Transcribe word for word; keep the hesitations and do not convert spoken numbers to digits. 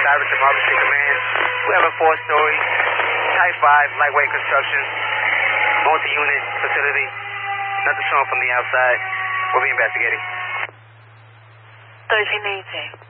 Iverson Marble Street Command. We have a four-story, Type five, lightweight construction, multi-unit facility. Nothing showing from the outside. We'll be investigating. thirteen eighty.